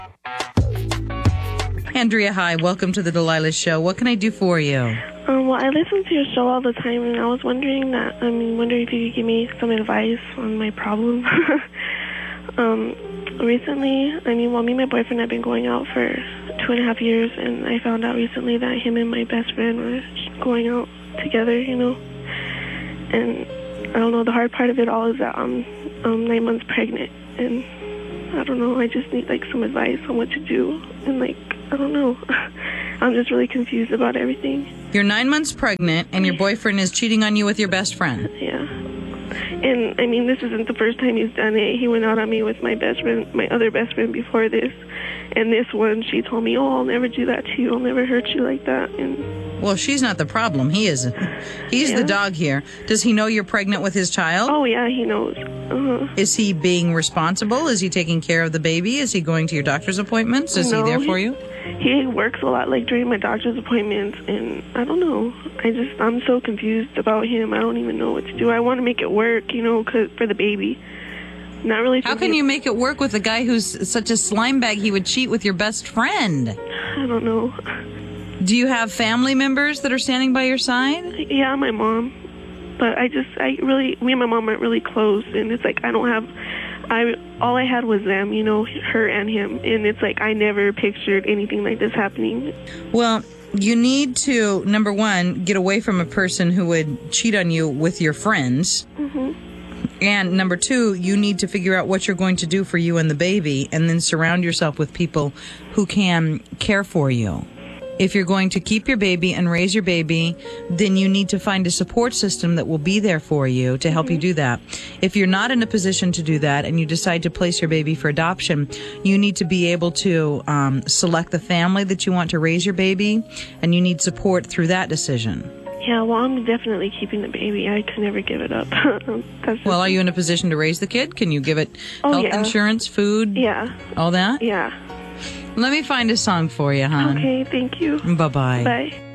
Andrea, hi. Welcome to the Delilah Show. What can I do for you? Well, I listen to your show all the time, and I was wondering if you could give me some advice on my problem. Recently, me and my boyfriend have been going out for 2.5 years, and I found out recently that him and my best friend were going out together, And I don't know, the hard part of it all is that I'm 9 months pregnant, and I don't know, I just need, some advice on what to do, and, I don't know. I'm just really confused about everything. You're 9 months pregnant, and your boyfriend is cheating on you with your best friend. Yeah. And, this isn't the first time he's done it. He went out on me with my best friend, my other best friend before this. And this one, she told me, I'll never do that to you. I'll never hurt you like that. And well, she's not the problem. He is. He's the dog here. Does he know you're pregnant with his child? Oh, yeah, he knows. Is he being responsible? Is he taking care of the baby? Is he going to your doctor's appointments? Is he there for you? He works a lot, during my doctor's appointments, and I don't know. I'm so confused about him. I don't even know what to do. I want to make it work, 'cause for the baby. Not really. How can you make it work with a guy who's such a slime bag? He would cheat with your best friend. I don't know. Do you have family members that are standing by your side? Yeah, my mom. But me and my mom aren't really close, and it's all I had was them, her and him, and it's I never pictured anything like this happening. Well, you need to, number one, get away from a person who would cheat on you with your friends. Mm-hmm. And number two, you need to figure out what you're going to do for you and the baby, and then surround yourself with people who can care for you. If you're going to keep your baby and raise your baby, then you need to find a support system that will be there for you to help you do that. If you're not in a position to do that and you decide to place your baby for adoption, you need to be able to select the family that you want to raise your baby, and you need support through that decision. Yeah, well, I'm definitely keeping the baby. I can never give it up. Well, are you in a position to raise the kid? Can you give it health insurance, food? Yeah. All that? Yeah. Let me find a song for you, hon. Okay, thank you. Bye-bye. Bye.